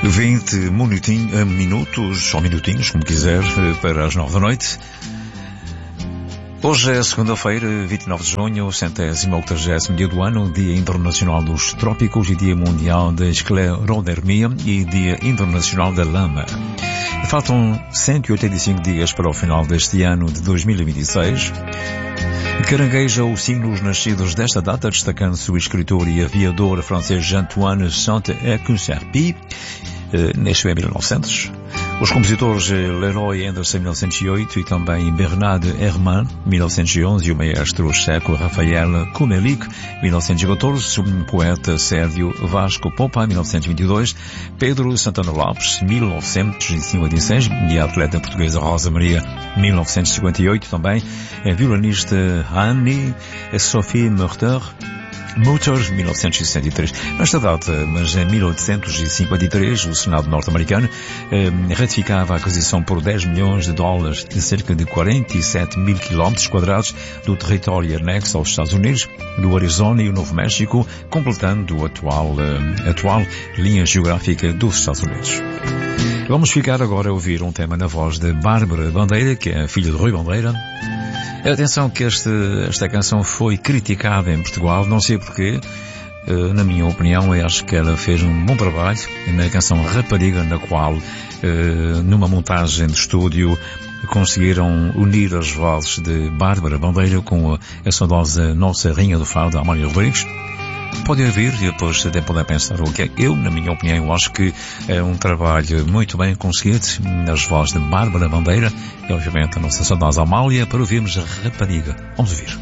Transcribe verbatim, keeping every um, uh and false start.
vinte minutinhos, minutos, ou minutinhos, como quiser, para as nove da noite. Hoje é segunda-feira, vinte e nove de junho, centésimo octagésimo dia do ano, Dia Internacional dos Trópicos e Dia Mundial da Esclerodermia e Dia Internacional da Lama. Faltam cento e oitenta e cinco dias para o final deste ano de dois mil e vinte e seis. Carangueja os signos nascidos desta data, destacando-se o escritor e aviador francês Antoine Saint-Exupéry, nasceu em mil e novecentos. Os compositores Leroy Anderson, mil novecentos e oito, e também Bernard Herrmann, mil novecentos e onze, e o maestro checo Rafael Kumelik, mil novecentos e catorze, o poeta sérvio Vasco Popa, mil novecentos e vinte e dois, Pedro Santana Lopes, mil novecentos e cinquenta e seis, e a atleta portuguesa Rosa Maria, mil novecentos e cinquenta e oito também, a violinista Annie Sophie Murter, Motors, mil novecentos e sessenta e três. Nesta data, mas em mil oitocentos e cinquenta e três, o Senado norte-americano eh, ratificava a aquisição por dez milhões de dólares de cerca de quarenta e sete mil quilómetros quadrados do território anexo aos Estados Unidos, do Arizona e o Novo México, completando a atual, eh, atual linha geográfica dos Estados Unidos. Vamos ficar agora a ouvir um tema na voz de Bárbara Bandeira, que é a filha de Rui Bandeira. Atenção que este, esta canção foi criticada em Portugal, não sei porquê. Na minha opinião, eu acho que ela fez um bom trabalho na canção Rapariga, na qual, numa montagem de estúdio, conseguiram unir as vozes de Bárbara Bandeira com a saudosa nossa rainha do fado, Amália Rodrigues. Podem ouvir e depois até podem pensar o que é. Eu, na minha opinião, eu acho que é um trabalho muito bem conseguido nas vozes de Bárbara Bandeira e, obviamente, a nossa saudosa Amália, para ouvirmos a Rapariga. Vamos ouvir.